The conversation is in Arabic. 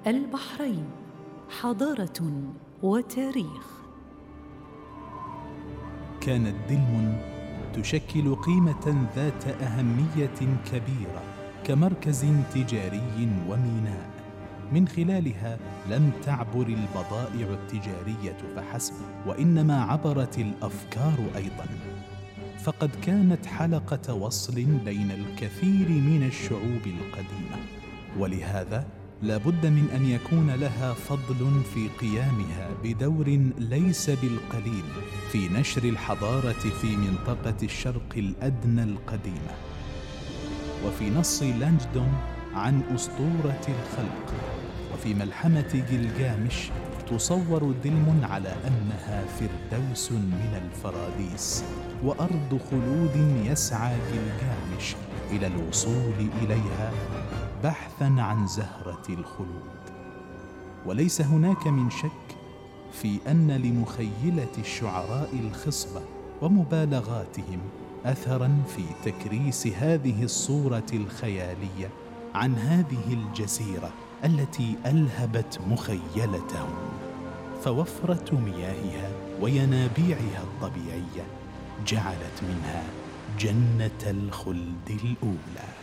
البحرين، حضارة وتاريخ. كانت دلم تشكل قيمة ذات أهمية كبيرة كمركز تجاري وميناء. من خلالها لم تعبر البضائع التجارية فحسب، وإنما عبرت الأفكار أيضاً، فقد كانت حلقة وصل بين الكثير من الشعوب القديمة، ولهذا لا بد من أن يكون لها فضل في قيامها بدور ليس بالقليل في نشر الحضارة في منطقة الشرق الأدنى القديمة. وفي نص لانجدون عن أسطورة الخلق وفي ملحمة جلجامش تصور دلم على أنها فردوس من الفراديس وأرض خلود يسعى جلجامش إلى الوصول إليها بحثاً عن زهرة الخلود. وليس هناك من شك في أن لمخيلة الشعراء الخصبة ومبالغاتهم أثراً في تكريس هذه الصورة الخيالية عن هذه الجزيرة التي ألهبت مخيلتهم. فوفرة مياهها وينابيعها الطبيعية جعلت منها جنة الخلد الأولى.